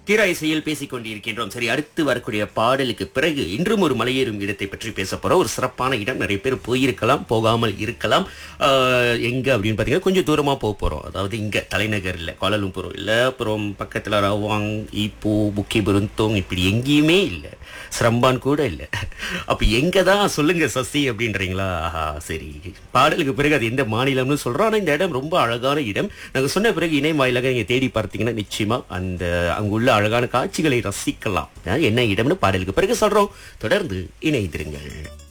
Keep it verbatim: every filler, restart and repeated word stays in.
தீரா இசையில் பேசிக் கொண்டிருக்கின்றோம். சரி, அடுத்து வரக்கூடிய பாடலுக்கு பிறகு இன்றும் ஒரு மலையேறும் இடத்தை பற்றி பேச போறோம். ஒரு சிறப்பான இடம், நிறைய பேர் போயிருக்கலாம், போகாமல் இருக்கலாம். ஆஹ், எங்க அப்படின்னு பாத்தீங்கன்னா கொஞ்சம் தூரமா போக போறோம். அதாவது இங்க தலைநகர் இல்ல, கோலாலம்பூர் இல்ல, அப்புறம் பக்கத்துல ரவாங், ஈப்போ, புக்கி பெருந்தோங், இப்படி எங்கேயுமே இல்ல, சிரம்பான் கூட இல்ல. அப்ப எங்கதான் சொல்லுங்க சசி அப்படின்றீங்களா? ஆஹா, சரி, பாடலுக்கு பிறகு அது எந்த மாநிலம்னு சொல்றோம். ஆனா இந்த இடம் ரொம்ப அழகான இடம். நாங்க சொன்ன பிறகு இணை வாயிலாக நீங்க தேடி பார்த்தீங்கன்னா நிச்சயமா அந்த அங்குள்ள அழகான காட்சிகளை ரசிக்கலாம். அஹ், என்ன இடம்னு பாடலுக்கு பிறகு சொல்றோம். தொடர்ந்து இணைந்திருங்கள்.